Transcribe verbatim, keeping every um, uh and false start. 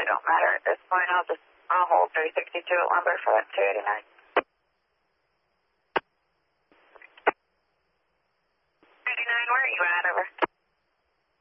don't matter at this point. I'll just, I'll hold three sixty-two at lumber for that two eighty-nine. two eighty-nine, where are you at, over?